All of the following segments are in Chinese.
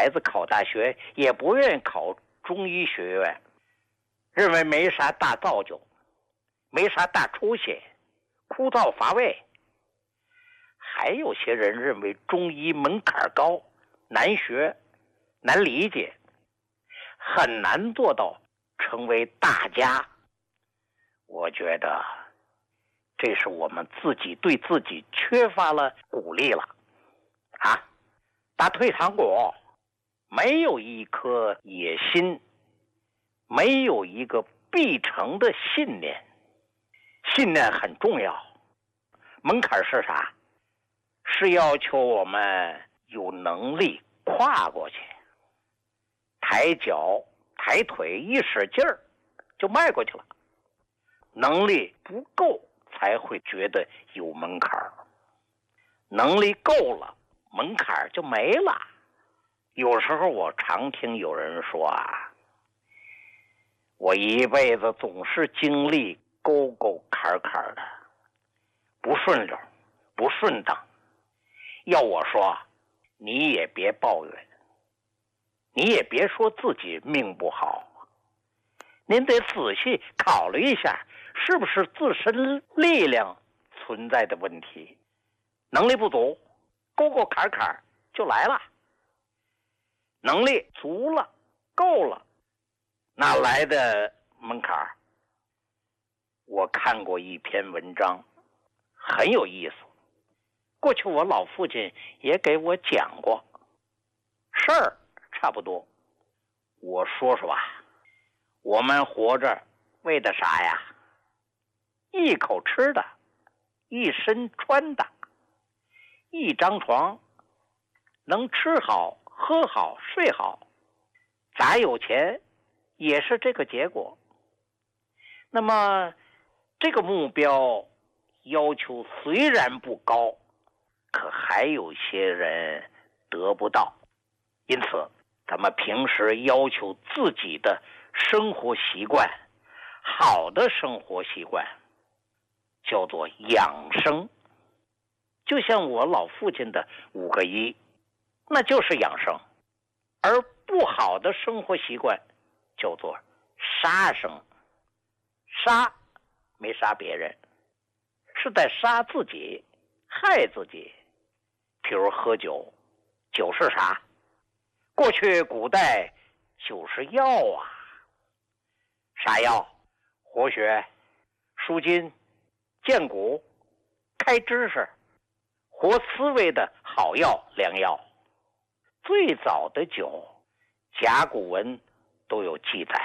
孩子考大学也不愿意考中医学院，认为没啥大造就，没啥大出息，枯燥乏味。还有些人认为中医门槛高，难学，难理解，很难做到成为大家。我觉得这是我们自己对自己缺乏了鼓励了啊！打退堂鼓，没有一颗野心，没有一个必成的信念。信念很重要，门槛是啥？是要求我们有能力跨过去，抬脚抬腿一使劲儿就迈过去了。能力不够才会觉得有门槛，能力够了门槛就没了。有时候我常听有人说啊，我一辈子总是经历沟沟坎坎的，不顺溜，不顺当。要我说，你也别抱怨，你也别说自己命不好，您得仔细考虑一下，是不是自身力量存在的问题。能力不足，沟沟坎坎就来了。能力足了，够了，哪来的门槛？我看过一篇文章，很有意思。过去我老父亲也给我讲过，事儿差不多。我说说吧，我们活着为的啥呀？一口吃的，一身穿的，一张床，能吃好喝好睡好，咋有钱也是这个结果。那么这个目标要求虽然不高，可还有些人得不到。因此咱们平时要求自己的生活习惯，好的生活习惯叫做养生。就像我老父亲的5个1，那就是养生。而不好的生活习惯叫做杀生。杀没杀别人，是在杀自己，害自己。譬如喝酒，酒是啥？过去古代酒是药啊。啥药？活血、舒筋、健骨、开知识、活思维的好药良药。最早的酒，甲骨文都有记载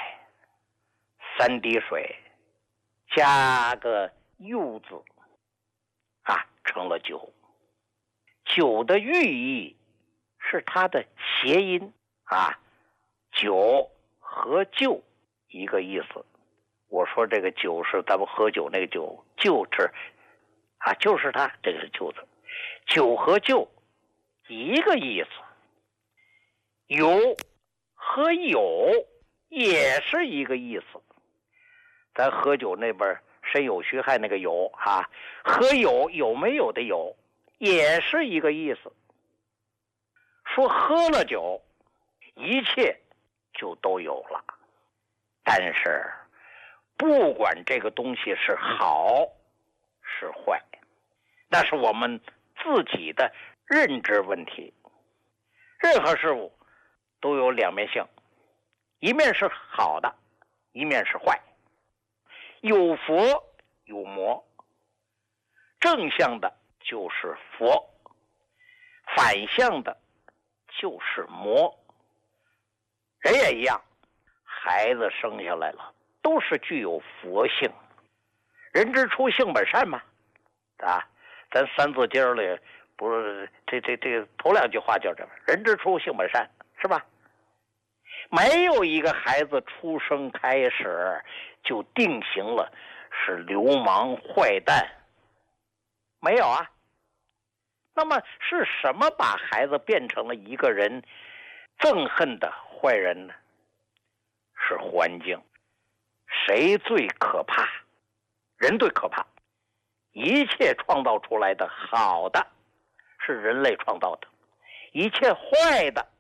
，3滴水加个柚字啊，成了酒。酒的寓意是它的谐音啊，酒和救一个意思。我说这个酒是咱们喝酒那个酒，救治啊，就是它，这个是救字。酒和救一个意思。有和有也是一个意思。咱喝酒那边身有虚害那个有啊，和有没有的有也是一个意思。说喝了酒一切就都有了，但是不管这个东西是好是坏，那是我们自己的认知问题。任何事物都有两面性，一面是好的，一面是坏。有佛有魔，正向的就是佛，反向的就是魔。人也一样，孩子生下来了都是具有佛性。人之初性本善嘛，啊，咱三字经里不是这头2句话叫这个人之初性本善，是吧？没有一个孩子出生开始就定型了是流氓坏蛋，没有啊。那么是什么把孩子变成了一个人憎恨的坏人呢？是环境。谁最可怕？人最可怕。一切创造出来的好的是人类创造的，一切坏的